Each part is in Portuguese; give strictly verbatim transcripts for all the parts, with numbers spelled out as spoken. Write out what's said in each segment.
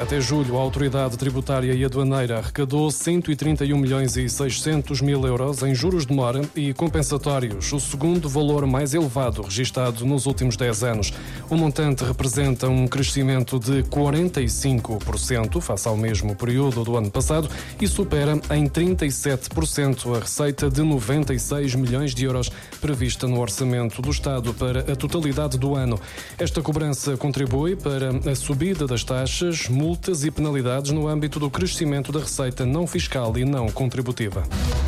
Até julho, a Autoridade Tributária e Aduaneira arrecadou cento e trinta e um milhões e seiscentos mil euros em juros de mora e compensatórios, o segundo valor mais elevado registado nos últimos dez anos. O montante representa um crescimento de quarenta e cinco por cento face ao mesmo período do ano passado e supera em trinta e sete por cento a receita de noventa e seis milhões de euros prevista no orçamento do Estado para a totalidade do ano. Esta cobrança contribui para a subida das taxas, multas e penalidades no âmbito do crescimento da receita não fiscal e não contributiva.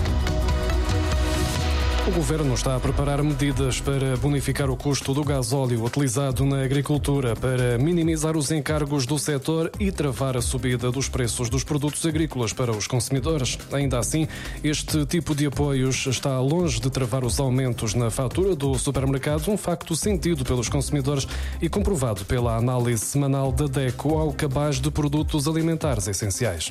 O Governo está a preparar medidas para bonificar o custo do gasóleo utilizado na agricultura, para minimizar os encargos do setor e travar a subida dos preços dos produtos agrícolas para os consumidores. Ainda assim, este tipo de apoios está longe de travar os aumentos na fatura do supermercado, um facto sentido pelos consumidores e comprovado pela análise semanal da DECO ao cabaz de produtos alimentares essenciais.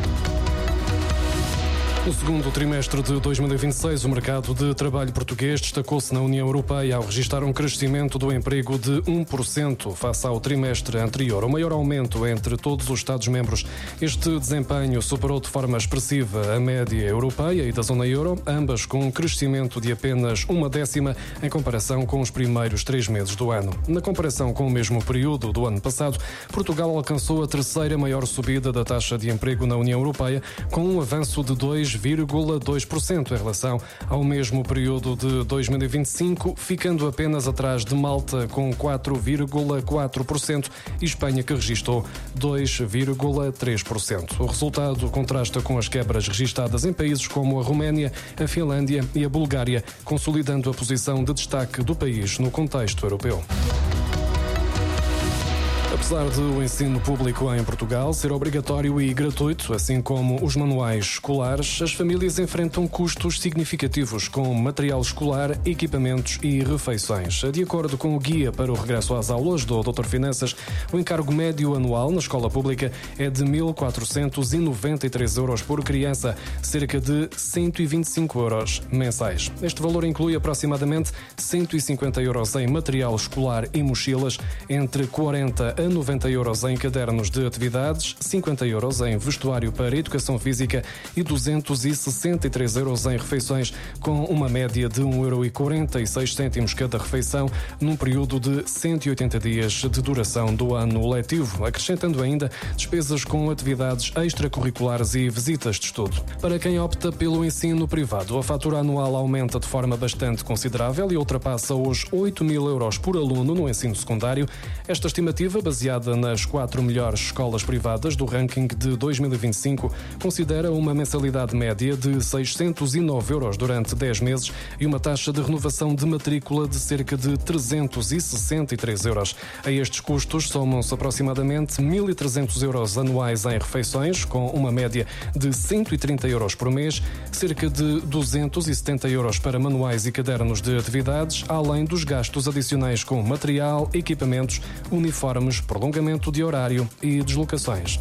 No segundo trimestre de dois mil e vinte e seis, o mercado de trabalho português destacou-se na União Europeia ao registrar um crescimento do emprego de um por cento face ao trimestre anterior, o maior aumento entre todos os Estados-membros. Este desempenho superou de forma expressiva a média europeia e da zona euro, ambas com um crescimento de apenas uma décima em comparação com os primeiros três meses do ano. Na comparação com o mesmo período do ano passado, Portugal alcançou a terceira maior subida da taxa de emprego na União Europeia, com um avanço de dois vírgula dois por cento em relação ao mesmo período de dois mil e vinte e cinco, ficando apenas atrás de Malta com quatro vírgula quatro por cento e Espanha, que registrou dois vírgula três por cento. O resultado contrasta com as quebras registadas em países como a Roménia, a Finlândia e a Bulgária, consolidando a posição de destaque do país no contexto europeu. Apesar de o ensino público em Portugal ser obrigatório e gratuito, assim como os manuais escolares, as famílias enfrentam custos significativos com material escolar, equipamentos e refeições. De acordo com o Guia para o Regresso às Aulas do doutor Finanças, o encargo médio anual na escola pública é de mil quatrocentos e noventa e três euros por criança, cerca de cento e vinte e cinco euros mensais. Este valor inclui aproximadamente cento e cinquenta euros em material escolar e mochilas, entre quarenta a noventa euros em cadernos de atividades, cinquenta euros em vestuário para educação física e duzentos e sessenta e três euros em refeições, com uma média de um euro e quarenta e seis cêntimos cada refeição, num período de cento e oitenta dias de duração do ano letivo, acrescentando ainda despesas com atividades extracurriculares e visitas de estudo. Para quem opta pelo ensino privado, a fatura anual aumenta de forma bastante considerável e ultrapassa os oito mil euros por aluno no ensino secundário. Esta estimativa, baseada nas quatro melhores escolas privadas do ranking de dois mil e vinte e cinco, considera uma mensalidade média de seiscentos e nove euros durante dez meses e uma taxa de renovação de matrícula de cerca de trezentos e sessenta e três euros. A estes custos somam-se aproximadamente mil e trezentos euros anuais em refeições, com uma média de cento e trinta euros por mês, cerca de duzentos e setenta euros para manuais e cadernos de atividades, além dos gastos adicionais com material, equipamentos, uniformes, prolongamento de horário e deslocações.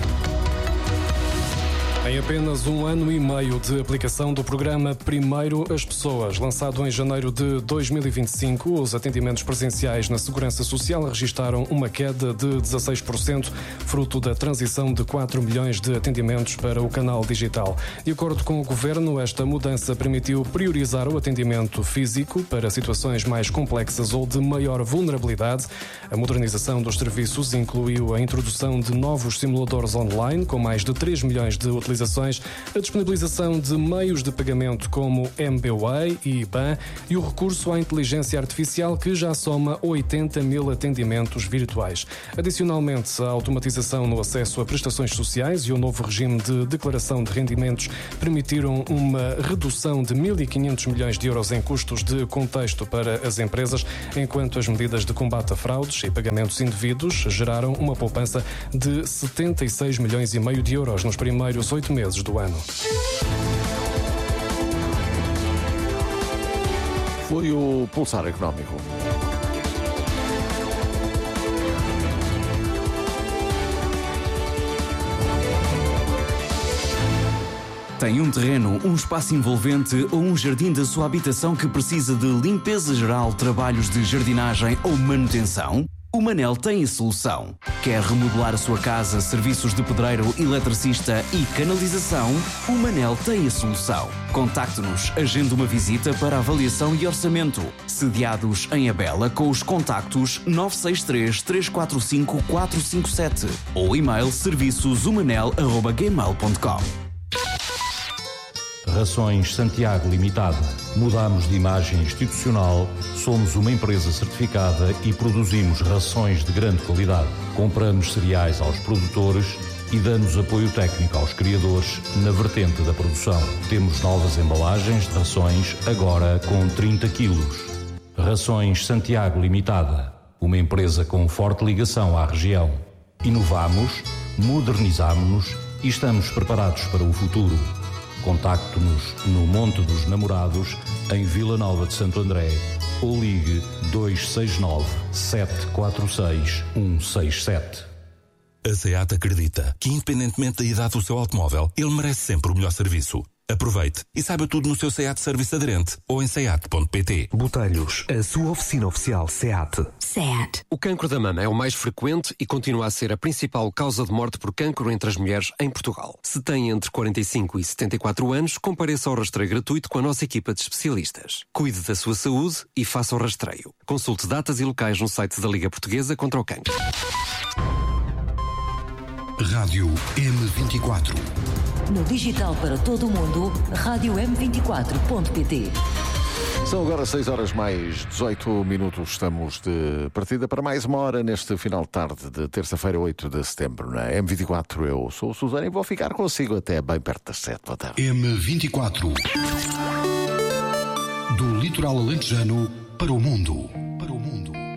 Em apenas um ano e meio de aplicação do programa Primeiro as Pessoas, lançado em janeiro de dois mil e vinte e cinco, os atendimentos presenciais na Segurança Social registaram uma queda de dezasseis por cento, fruto da transição de quatro milhões de atendimentos para o canal digital. De acordo com o Governo, esta mudança permitiu priorizar o atendimento físico para situações mais complexas ou de maior vulnerabilidade. A modernização dos serviços incluiu a introdução de novos simuladores online, com mais de três milhões de utilizações, a disponibilização de meios de pagamento como M B W A e I B A N e o recurso à inteligência artificial, que já soma oitenta mil atendimentos virtuais. Adicionalmente, a automatização no acesso a prestações sociais e o novo regime de declaração de rendimentos permitiram uma redução de mil e quinhentos milhões de euros em custos de contexto para as empresas, enquanto as medidas de combate a fraudes e pagamentos indevidos geraram uma poupança de setenta e seis milhões e meio de euros nos primeiros oito meses do ano. Foi o Pulsar Económico. Tem um terreno, um espaço envolvente ou um jardim da sua habitação que precisa de limpeza geral, trabalhos de jardinagem ou manutenção? O Manel tem a solução. Quer remodelar a sua casa, serviços de pedreiro, eletricista e canalização? O Manel tem a solução. Contacte-nos, agende uma visita para avaliação e orçamento. Sediados em Abela com os contactos nove seis três, três quatro cinco, quatro cinco sete ou e-mail serviços humanel arroba gmail ponto com. Rações Santiago Limitada. Mudamos de imagem institucional, somos uma empresa certificada e produzimos rações de grande qualidade. Compramos cereais aos produtores e damos apoio técnico aos criadores na vertente da produção. Temos novas embalagens de rações, agora com trinta quilos. Rações Santiago Limitada. Uma empresa com forte ligação à região. Inovamos, modernizamos-nos e estamos preparados para o futuro. Contacte-nos no Monte dos Namorados, em Vila Nova de Santo André, ou ligue dois seis nove, sete quatro seis, um seis sete. A SEAT acredita que, independentemente da idade do seu automóvel, ele merece sempre o melhor serviço. Aproveite e saiba tudo no seu SEAT Service aderente ou em seat ponto pt. Botelhos, a sua oficina oficial SEAT. SEAT. O cancro da mama é o mais frequente e continua a ser a principal causa de morte por cancro entre as mulheres em Portugal. Se tem entre quarenta e cinco e setenta e quatro anos, compareça ao rastreio gratuito com a nossa equipa de especialistas. Cuide da sua saúde e faça o rastreio. Consulte datas e locais no site da Liga Portuguesa contra o Cancro. Rádio M vinte e quatro. No digital para todo o mundo, rádio m vinte e quatro ponto pt. São agora seis horas mais dezoito minutos. Estamos de partida para mais uma hora neste final de tarde de terça-feira, oito de setembro. Na M vinte e quatro, eu sou o Susana e vou ficar consigo até bem perto das sete. Boa tarde. M vinte e quatro. Do litoral alentejano para o mundo. Para o mundo.